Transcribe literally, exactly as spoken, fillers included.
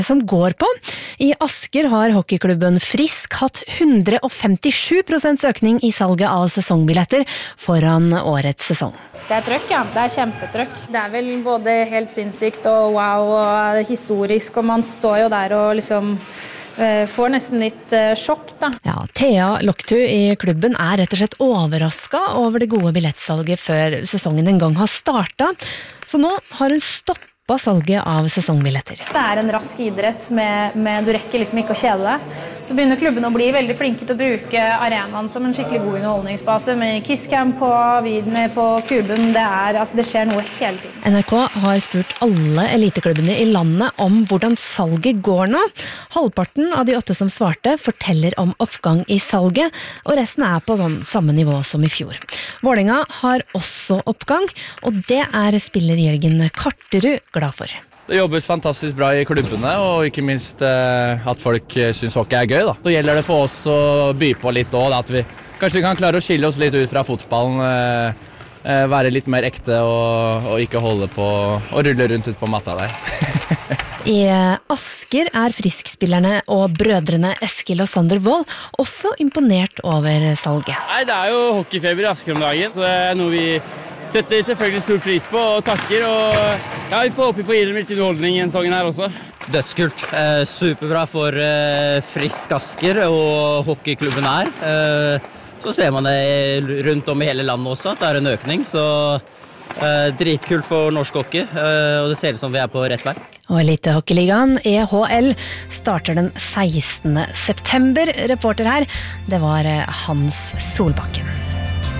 som går på. I Asker har hockeyklubben Frisk hatt hundre og femtisju prosent økning i salget av sesongbilletter foran årets sesong. Det er trøkk, ja. Det er kjempetrøkk. Det er vel både helt sinnssykt og wow og historisk, og man står jo der og liksom uh, får nesten litt uh, sjokk, da. Ja, Thea Loktu i klubben er rett og slett overrasket over det gode billettsalget før sesongen en gang har startet, så nå har hun stoppet på salget av sesongbilletter. Det er en rask idrett, med, med, du rekker liksom ikke å kjede deg. Så begynner klubben å bli veldig flinke til å bruke arenaen som en skikkelig god underholdningsbase, med kisscam på, videne på kuben, det, er, altså det skjer noe hele tiden. N R K har spurt alle eliteklubbene i landet om hvordan salget går nå. Halvparten av de åtte som svarte forteller om oppgang i salget, og resten er på sånn samme nivå som i fjor. Vålinga har også oppgang, og det er spiller Jørgen Karterud glad for. Det jobbes fantastisk bra i klubbene, og ikke minst eh, at folk synes hockey er gøy. Da. Så gjelder det for oss å by på litt også, at vi kanskje kan klare å skille oss litt ut fra fotballen, eh, eh, være litt mer ekte og, og ikke holde på å rulle rundt ut på matta der. I Asker er Frisk-spillerne og brødrene Eskil og Sander Wold også imponert over salget. Nei, det er jo hockeyfeber i Asker om dagen, så det er noe vi setter selvfølgelig stor pris på og takker, og ja, vi får håpe vi får gi dem litt underholdning i en sangen her også. Dødskult. Eh, superbra for eh, Frisk Asker og hockeyklubben her. Eh, så ser man det rundt om i hele landet også, at det er en økning, så eh, dritkult for norsk hockey, eh, og det ser ut som vi er på rett vei. Og Elitehockeyligaen, E H L, starter den sekstende september. Reporter her, det var Hans Solbakken.